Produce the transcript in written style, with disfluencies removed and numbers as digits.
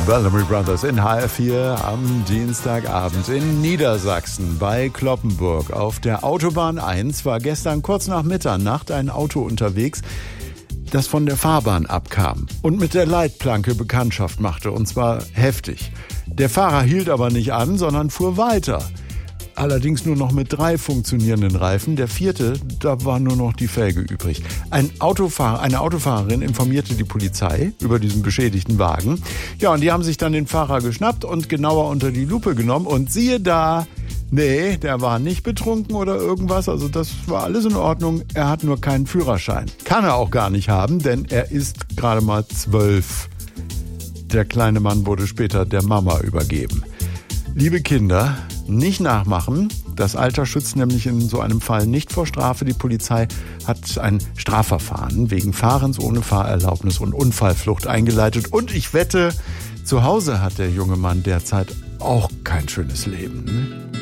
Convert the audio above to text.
Bellamy Brothers in HR4 am Dienstagabend in Niedersachsen bei Cloppenburg. Auf der Autobahn 1 war gestern kurz nach Mitternacht ein Auto unterwegs, das von der Fahrbahn abkam und mit der Leitplanke Bekanntschaft machte, und zwar heftig. Der Fahrer hielt aber nicht an, sondern fuhr weiter. Allerdings nur noch mit 3 funktionierenden Reifen. Der 4., da war nur noch die Felge übrig. Eine Autofahrerin informierte die Polizei über diesen beschädigten Wagen. Ja, und die haben sich dann den Fahrer geschnappt und genauer unter die Lupe genommen. Und siehe da, nee, der war nicht betrunken oder irgendwas. Also das war alles in Ordnung. Er hat nur keinen Führerschein. Kann er auch gar nicht haben, denn er ist gerade mal 12. Der kleine Mann wurde später der Mama übergeben. Liebe Kinder, nicht nachmachen. Das Alter schützt nämlich in so einem Fall nicht vor Strafe. Die Polizei hat ein Strafverfahren wegen Fahrens ohne Fahrerlaubnis und Unfallflucht eingeleitet. Und ich wette, zu Hause hat der junge Mann derzeit auch kein schönes Leben, ne?